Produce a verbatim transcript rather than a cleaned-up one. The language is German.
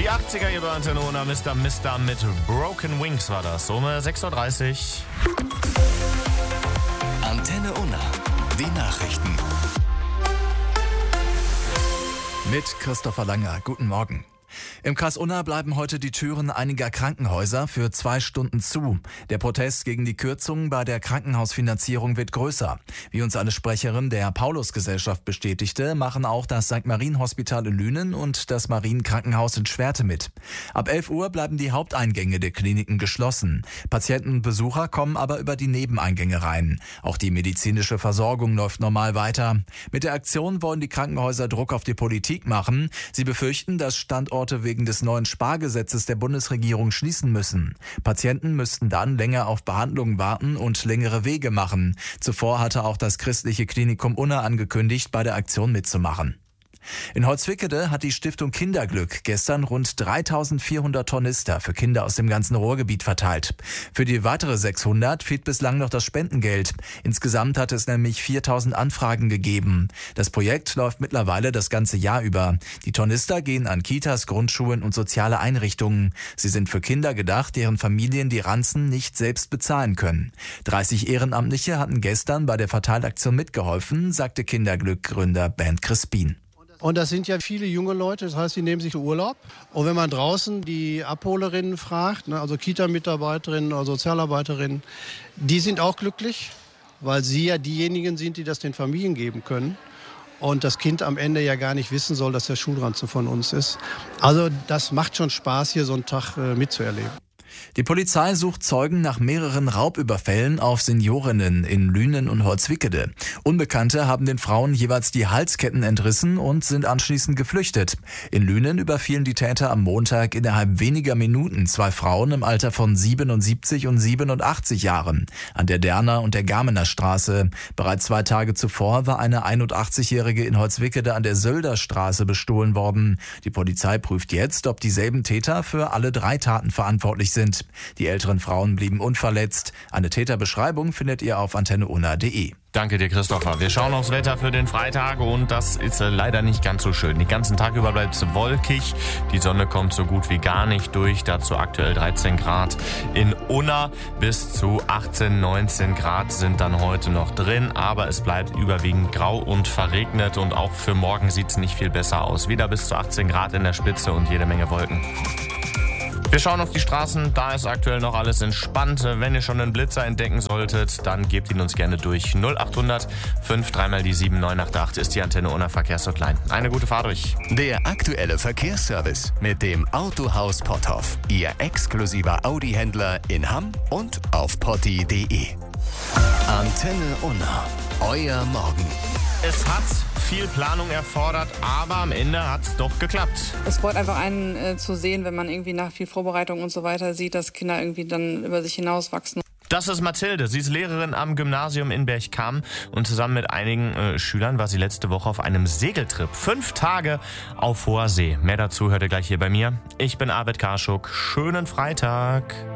Die achtziger hier bei Antenne Unna, Mister Mister mit Broken Wings war das, um sechs Uhr dreißig. Antenne Unna, die Nachrichten. Mit Christopher Langer, guten Morgen. Im Kreis Unna bleiben heute die Türen einiger Krankenhäuser für zwei Stunden zu. Der Protest gegen die Kürzungen bei der Krankenhausfinanzierung wird größer. Wie uns eine Sprecherin der Paulusgesellschaft bestätigte, machen auch das Sankt Marien Hospital in Lünen und das Marienkrankenhaus in Schwerte mit. Ab elf Uhr bleiben die Haupteingänge der Kliniken geschlossen. Patienten und Besucher kommen aber über die Nebeneingänge rein. Auch die medizinische Versorgung läuft normal weiter. Mit der Aktion wollen die Krankenhäuser Druck auf die Politik machen. Sie befürchten, dass Standorte wegen des neuen Spargesetzes der Bundesregierung schließen müssen. Patienten müssten dann länger auf Behandlungen warten und längere Wege machen. Zuvor hatte auch das christliche Klinikum Unna angekündigt, bei der Aktion mitzumachen. In Holzwickede hat die Stiftung Kinderglück gestern rund dreitausendvierhundert Tornister für Kinder aus dem ganzen Ruhrgebiet verteilt. Für die weitere sechshundert fehlt bislang noch das Spendengeld. Insgesamt hat es nämlich viertausend Anfragen gegeben. Das Projekt läuft mittlerweile das ganze Jahr über. Die Tornister gehen an Kitas, Grundschulen und soziale Einrichtungen. Sie sind für Kinder gedacht, deren Familien die Ranzen nicht selbst bezahlen können. dreißig Ehrenamtliche hatten gestern bei der Verteilaktion mitgeholfen, sagte Kinderglück-Gründer Bernd Crispin. Und das sind ja viele junge Leute, das heißt, die nehmen sich Urlaub. Und wenn man draußen die Abholerinnen fragt, ne, also Kita-Mitarbeiterinnen oder Sozialarbeiterinnen, die sind auch glücklich, weil sie ja diejenigen sind, die das den Familien geben können. Und das Kind am Ende ja gar nicht wissen soll, dass der Schulranzen von uns ist. Also das macht schon Spaß, hier so einen Tag äh, mitzuerleben. Die Polizei sucht Zeugen nach mehreren Raubüberfällen auf Seniorinnen in Lünen und Holzwickede. Unbekannte haben den Frauen jeweils die Halsketten entrissen und sind anschließend geflüchtet. In Lünen überfielen die Täter am Montag innerhalb weniger Minuten zwei Frauen im Alter von siebenundsiebzig und siebenundachtzig Jahren an der Derner und der Garmener Straße. Bereits zwei Tage zuvor war eine einundachtzigjährige in Holzwickede an der Sölder Straße bestohlen worden. Die Polizei prüft jetzt, ob dieselben Täter für alle drei Taten verantwortlich sind. Die älteren Frauen blieben unverletzt. Eine Täterbeschreibung findet ihr auf antenne unna punkt de. Danke dir, Christopher. Wir schauen aufs Wetter für den Freitag und das ist äh, leider nicht ganz so schön. Den ganzen Tag über bleibt es wolkig. Die Sonne kommt so gut wie gar nicht durch. Dazu aktuell dreizehn Grad in Unna. Bis zu achtzehn, neunzehn Grad sind dann heute noch drin. Aber es bleibt überwiegend grau und verregnet. Und auch für morgen sieht es nicht viel besser aus. Wieder bis zu achtzehn Grad in der Spitze und jede Menge Wolken. Wir schauen auf die Straßen, da ist aktuell noch alles entspannt. Wenn ihr schon einen Blitzer entdecken solltet, dann gebt ihn uns gerne durch. null achthundert fünf dreimal die sieben neun acht acht ist die Antenne Unna Verkehrshotline. Eine gute Fahrt euch. Der aktuelle Verkehrsservice mit dem Autohaus Potthoff. Ihr exklusiver Audi-Händler in Hamm und auf potti punkt de. Antenne Unna, euer Morgen. Es hat viel Planung erfordert, aber am Ende hat es doch geklappt. Es freut einfach einen äh, zu sehen, wenn man irgendwie nach viel Vorbereitung und so weiter sieht, dass Kinder irgendwie dann über sich hinauswachsen. Das ist Mathilde. Sie ist Lehrerin am Gymnasium in Berchtesgaden und zusammen mit einigen äh, Schülern war sie letzte Woche auf einem Segeltrip. Fünf Tage auf hoher See. Mehr dazu hört ihr gleich hier bei mir. Ich bin Arvid Karschuk. Schönen Freitag.